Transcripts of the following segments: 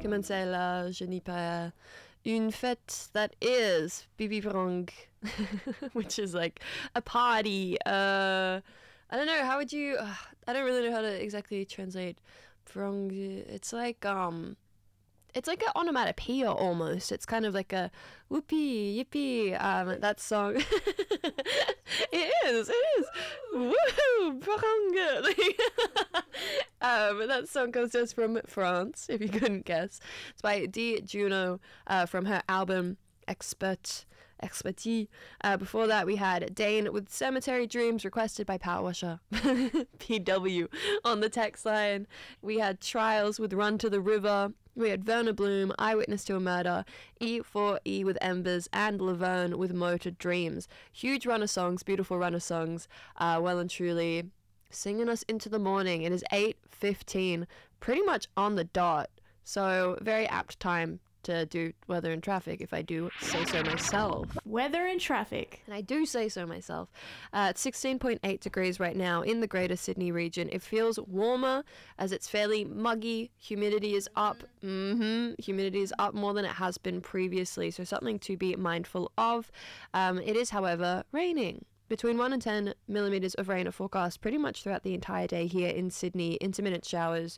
Comment c'est là, je n'ai pas une fête that is Bibibrong, which is like a party. I don't know, how would you, I don't really know how to exactly translate Brong. It's like an onomatopoeia almost. It's kind of like a whoopee, yippee, that song. It is. Woohoo, Brong. That song comes to us from France, if you couldn't guess. It's by D. Juno from her album Expertise. Before that, we had Dane with Cemetery Dreams, requested by Power Washer PW on the text line. We had Trials with Run to the River. We had Verna Bloom, Eyewitness to a Murder, E4E with Embers, and Laverne with Motor Dreams. Huge run of songs, beautiful run of songs, well and truly singing us into the morning. It is 8:15, pretty much on the dot, so very apt time to do weather and traffic, if I do say so myself. Weather and traffic. And I do say so myself. It's 16.8 degrees right now in the Greater Sydney region. It feels warmer as it's fairly muggy. Humidity is up. Humidity is up more than it has been previously, so something to be mindful of. It is, however, raining. Between 1 and 10 millimetres of rain are forecast pretty much throughout the entire day here in Sydney. Intermittent showers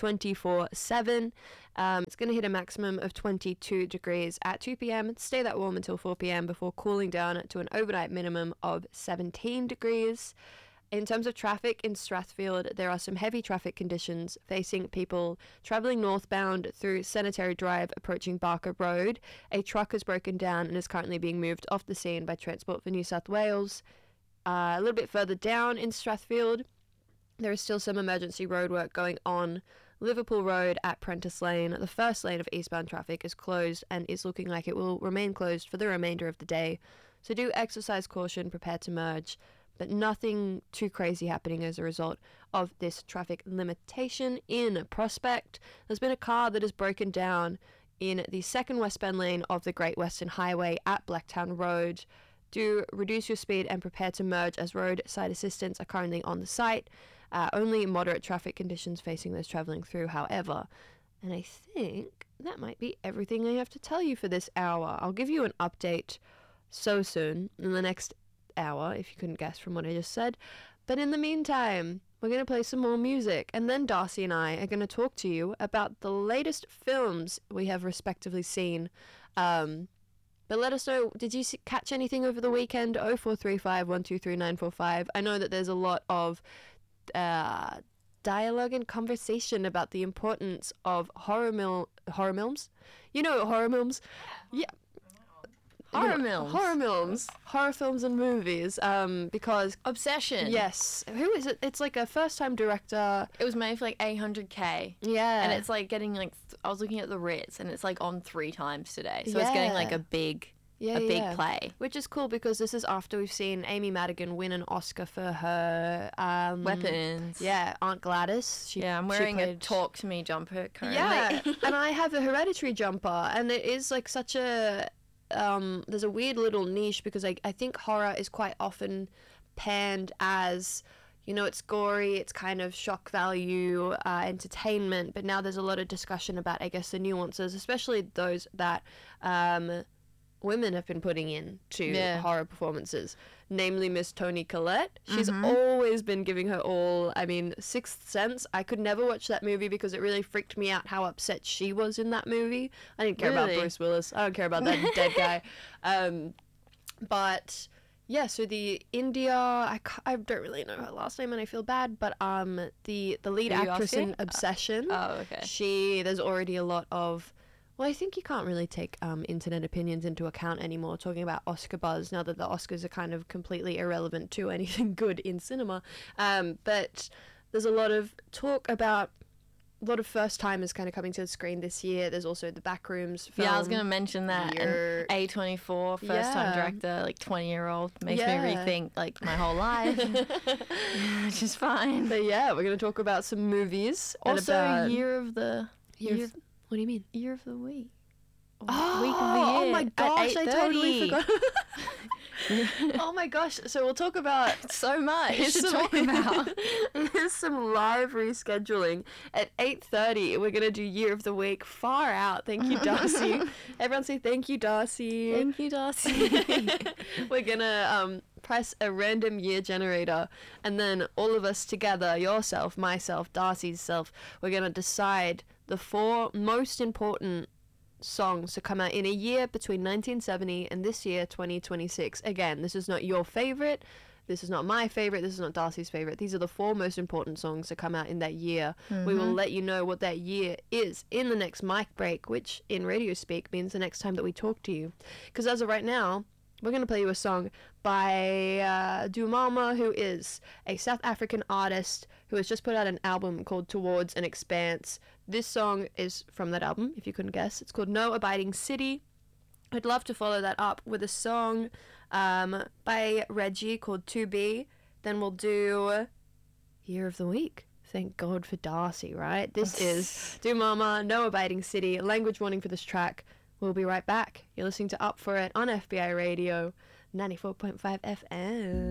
24/7. It's going to hit a maximum of 22 degrees at 2 p.m. Stay that warm until 4 p.m. before cooling down to an overnight minimum of 17 degrees. In terms of traffic in Strathfield, there are some heavy traffic conditions facing people travelling northbound through Cemetery Drive approaching Barker Road. A truck has broken down and is currently being moved off the scene by Transport for New South Wales. A little bit further down in Strathfield, there is still some emergency roadwork going on. Liverpool Road at Prentice Lane, the first lane of eastbound traffic is closed and is looking like it will remain closed for the remainder of the day. So do exercise caution, prepare to merge. But nothing too crazy happening as a result of this traffic limitation. In Prospect, there's been a car that has broken down in the second westbound lane of the Great Western Highway at Blacktown Road. Do reduce your speed and prepare to merge as roadside assistance are currently on the site. Only moderate traffic conditions facing those travelling through, however. And I think that might be everything I have to tell you for this hour. I'll give you an update so soon in the next hour, if you couldn't guess from what I just said. But in the meantime, we're going to play some more music, and then Darcy and I are going to talk to you about the latest films we have respectively seen. But let us know, did you catch anything over the weekend? 0435 123 945. I know that there's a lot of dialogue and conversation about the importance of horror films. You know horror films? Yeah. Horror films. Horror films and movies, because... Obsession. Yes. Who is it? It's like a first-time director. It was made for like $800K. Yeah. And it's like getting like... I was looking at the Ritz and it's like on 3 times today. So it's getting like a big play. Which is cool because this is after we've seen Amy Madigan win an Oscar for her... Weapons. Yeah, Aunt Gladys. I'm wearing a Talk to Me jumper currently. Yeah, and I have a Hereditary jumper, and it is like such a... there's a weird little niche because I think horror is quite often panned as, you know, it's gory, it's kind of shock value, entertainment, but now there's a lot of discussion about, I guess, the nuances, especially those that women have been putting in to horror performances, namely Miss Toni Collette. She's always been giving her all. I mean, Sixth Sense, I could never watch that movie because it really freaked me out how upset she was in that movie. I didn't care about Bruce Willis. I don't care about that dead guy. But yeah, so the India, I don't really know her last name and I feel bad, but the lead actress in Obsession. There's already a lot of... Well, I think you can't really take internet opinions into account anymore, talking about Oscar buzz, now that the Oscars are kind of completely irrelevant to anything good in cinema. But there's a lot of talk about a lot of first-timers kind of coming to the screen this year. There's also the Backrooms film. Yeah, I was going to mention that. An A24 first-time director, like 20-year-old, makes me rethink like my whole life, which is fine. But yeah, we're going to talk about some movies. Also, Year of the... What do you mean? Year of the Week. Oh, week of the year. Oh my gosh, I totally forgot. Oh my gosh. So we'll talk about so much to talk about. Here's some live rescheduling. At 8:30, we're going to do Year of the Week. Far out. Thank you, Darcy. Everyone say thank you, Darcy. Thank you, Darcy. We're going to press a random year generator, and then all of us together, yourself, myself, Darcy's self, we're going to decide the 4 most important songs to come out in a year between 1970 and this year, 2026. Again, this is not your favorite. This is not my favorite. This is not Darcy's favorite. These are the 4 most important songs to come out in that year. We will let you know what that year is in the next mic break, which in radio speak means the next time that we talk to you. Because as of right now, we're going to play you a song by Dumama, who is a South African artist who has just put out an album called Towards an Expanse. This song is from that album, if you couldn't guess. It's called No Abiding City. I'd love to follow that up with a song by Reggie called 2B. Then we'll do Year of the Week. Thank God for Darcy, right? This is Dumama, No Abiding City. Language warning for this track. We'll be right back. You're listening to Up For It on FBI Radio 94.5 FM.